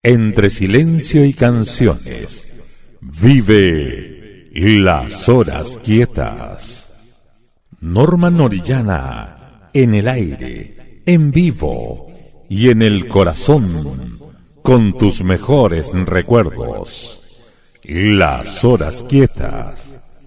Entre silencio y canciones, vive Las Horas Quietas. Norman Orellana, en el aire, en vivo y en el corazón, con tus mejores recuerdos. Las Horas Quietas.